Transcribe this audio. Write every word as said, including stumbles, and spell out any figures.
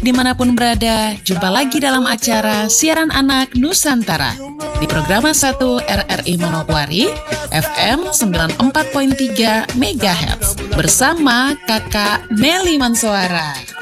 dimanapun berada, jumpa lagi dalam acara Siaran Anak Nusantara di Programa satu R R I Manokwari F M sembilan puluh empat koma tiga megahertz bersama Kakak Nelly Mansuara.